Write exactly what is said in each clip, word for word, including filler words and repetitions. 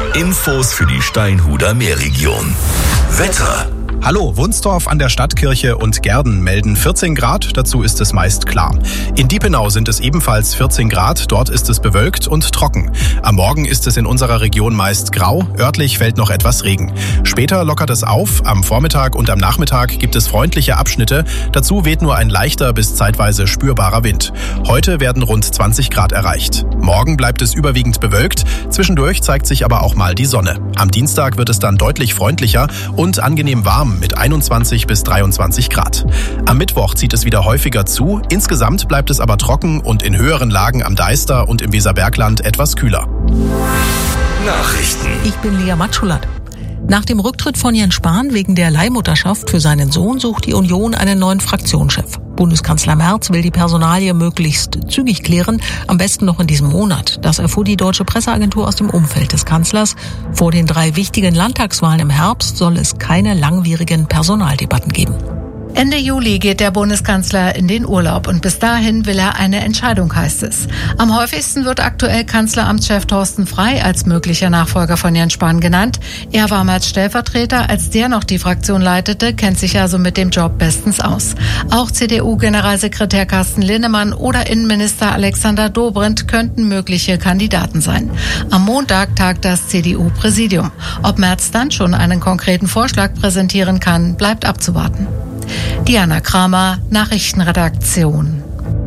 Infos für die Steinhuder Meerregion. Wetter. Hallo, Wunstorf an der Stadtkirche und Gerden melden vierzehn Grad, dazu ist es meist klar. In Diepenau sind es ebenfalls vierzehn Grad, dort ist es bewölkt und trocken. Am Morgen ist es in unserer Region meist grau, örtlich fällt noch etwas Regen. Später lockert es auf, am Vormittag und am Nachmittag gibt es freundliche Abschnitte, dazu weht nur ein leichter bis zeitweise spürbarer Wind. Heute werden rund zwanzig Grad erreicht. Morgen bleibt es überwiegend bewölkt, zwischendurch zeigt sich aber auch mal die Sonne. Am Dienstag wird es dann deutlich freundlicher und angenehm warm mit einundzwanzig bis dreiundzwanzig Grad. Am Mittwoch zieht es wieder häufiger zu, insgesamt bleibt es aber trocken und in höheren Lagen am Deister und im Weserbergland etwas kühler. Nachrichten. Ich bin Lea Matschulat. Nach dem Rücktritt von Jens Spahn wegen der Leihmutterschaft für seinen Sohn sucht die Union einen neuen Fraktionschef. Bundeskanzler Merz will die Personalie möglichst zügig klären, am besten noch in diesem Monat. Das erfuhr die deutsche Presseagentur aus dem Umfeld des Kanzlers. Vor den drei wichtigen Landtagswahlen im Herbst soll es keine langwierigen Personaldebatten geben. Ende Juli geht der Bundeskanzler in den Urlaub und bis dahin will er eine Entscheidung, heißt es. Am häufigsten wird aktuell Kanzleramtschef Thorsten Frey als möglicher Nachfolger von Jens Spahn genannt. Er war als Stellvertreter, als der noch die Fraktion leitete, kennt sich also mit dem Job bestens aus. Auch C D U-Generalsekretär Carsten Linnemann oder Innenminister Alexander Dobrindt könnten mögliche Kandidaten sein. Am Montag tagt das C D U-Präsidium. Ob Merz dann schon einen konkreten Vorschlag präsentieren kann, bleibt abzuwarten. Diana Kramer, Nachrichtenredaktion.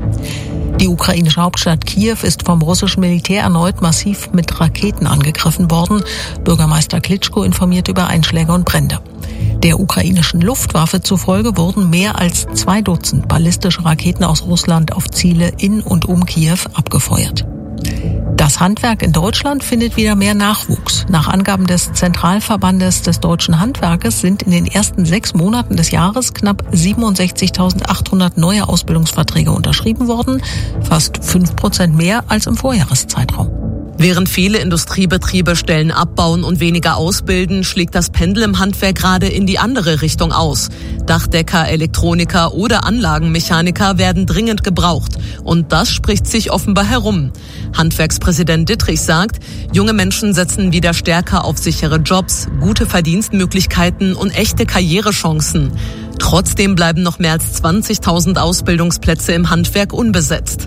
Die ukrainische Hauptstadt Kiew ist vom russischen Militär erneut massiv mit Raketen angegriffen worden. Bürgermeister Klitschko informiert über Einschläge und Brände. Der ukrainischen Luftwaffe zufolge wurden mehr als zwei Dutzend ballistische Raketen aus Russland auf Ziele in und um Kiew abgefeuert. Das Handwerk in Deutschland findet wieder mehr Nachwuchs. Nach Angaben des Zentralverbandes des deutschen Handwerkes sind in den ersten sechs Monaten des Jahres knapp siebenundsechzigtausendachthundert neue Ausbildungsverträge unterschrieben worden, fast fünf Prozent mehr als im Vorjahreszeitraum. Während viele Industriebetriebe Stellen abbauen und weniger ausbilden, schlägt das Pendel im Handwerk gerade in die andere Richtung aus. Dachdecker, Elektroniker oder Anlagenmechaniker werden dringend gebraucht. Und das spricht sich offenbar herum. Handwerkspräsident Dittrich sagt, junge Menschen setzen wieder stärker auf sichere Jobs, gute Verdienstmöglichkeiten und echte Karrierechancen. Trotzdem bleiben noch mehr als zwanzigtausend Ausbildungsplätze im Handwerk unbesetzt.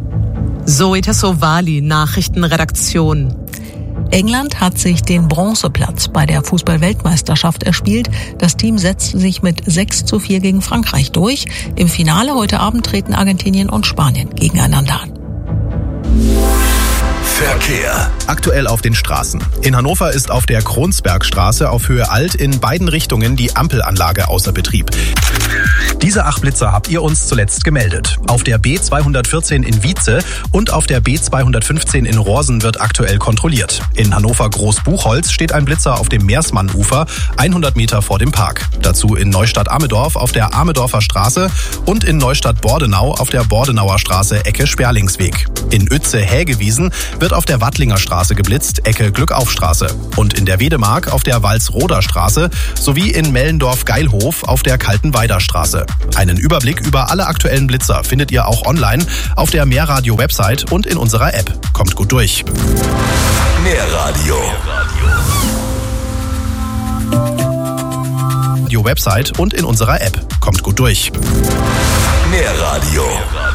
Zoe Tassovali, Nachrichtenredaktion. England hat sich den Bronzeplatz bei der Fußball-Weltmeisterschaft erspielt. Das Team setzte sich mit sechs zu vier gegen Frankreich durch. Im Finale heute Abend treten Argentinien und Spanien gegeneinander an. Verkehr. Aktuell auf den Straßen. In Hannover ist auf der Kronsbergstraße auf Höhe Alt in beiden Richtungen die Ampelanlage außer Betrieb. Diese acht Blitzer habt ihr uns zuletzt gemeldet. Auf der B zweihundertvierzehn in Wietze und auf der B zweihundertfünfzehn in Rohrsen wird aktuell kontrolliert. In Hannover Großbuchholz steht ein Blitzer auf dem Meersmann-Ufer, hundert Meter vor dem Park. Dazu in Neustadt-Amedorf auf der Amedorfer Straße und in Neustadt-Bordenau auf der Bordenauer Straße Ecke Sperlingsweg. In Uetze-Hägewiesen wird auf der Wattlinger Straße geblitzt, Ecke Glückaufstraße. Und in der Wedemark auf der Walsroder Straße sowie in Mellendorf-Geilhof auf der Kaltenweider Straße. Einen Überblick über alle aktuellen Blitzer findet ihr auch online auf der Mehrradio-Website und in unserer App. Kommt gut durch. Mehrradio. Die Website und in unserer App. Kommt gut durch. Mehrradio.